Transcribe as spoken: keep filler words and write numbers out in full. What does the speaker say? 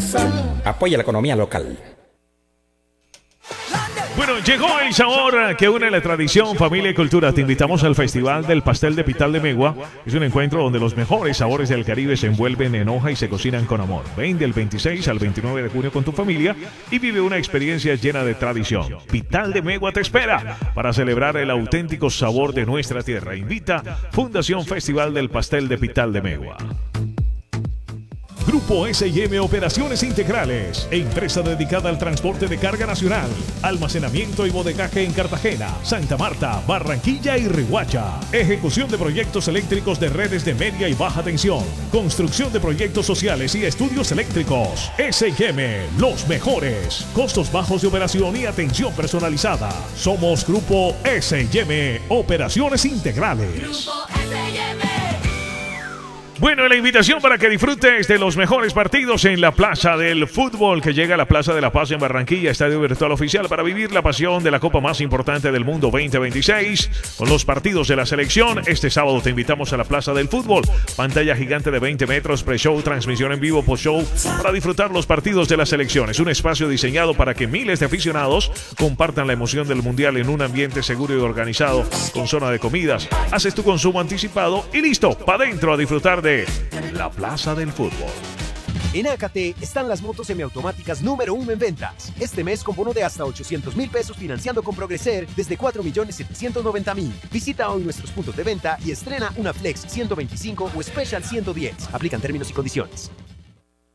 Apoya la economía local. Bueno, llegó el sabor que une la tradición, familia y cultura. Te invitamos al Festival del Pastel de Pital de Megua. Es un encuentro donde los mejores sabores del Caribe se envuelven en hoja y se cocinan con amor. Ven del veintiséis al veintinueve de junio con tu familia y vive una experiencia llena de tradición. Pital de Megua te espera para celebrar el auténtico sabor de nuestra tierra. Invita Fundación Festival del Pastel de Pital de Megua. Grupo S y M Operaciones Integrales, empresa dedicada al transporte de carga nacional, almacenamiento y bodegaje en Cartagena, Santa Marta, Barranquilla y Riohacha. Ejecución de proyectos eléctricos de redes de media y baja tensión, construcción de proyectos sociales y estudios eléctricos. S y M, los mejores, costos bajos de operación y atención personalizada. Somos Grupo S y M Operaciones Integrales. Grupo S y M. Bueno, la invitación para que disfrutes de los mejores partidos en la Plaza del Fútbol, que llega a la Plaza de la Paz en Barranquilla, estadio virtual oficial, para vivir la pasión de la Copa más importante del mundo veinte veintiséis, con los partidos de la selección. Este sábado te invitamos a la Plaza del Fútbol, pantalla gigante de veinte metros, pre-show, transmisión en vivo, post-show, para disfrutar los partidos de la selección. Es un espacio diseñado para que miles de aficionados compartan la emoción del Mundial en un ambiente seguro y organizado, con zona de comidas. Haces tu consumo anticipado y listo, para adentro a disfrutar de la Plaza del Fútbol. En A K T están las motos semiautomáticas número uno en ventas. Este mes con bono de hasta ochocientos mil pesos financiando con Progreser desde cuatro millones setecientos noventa mil. Visita hoy nuestros puntos de venta y estrena una Flex ciento veinticinco o Special ciento diez. Aplican términos y condiciones.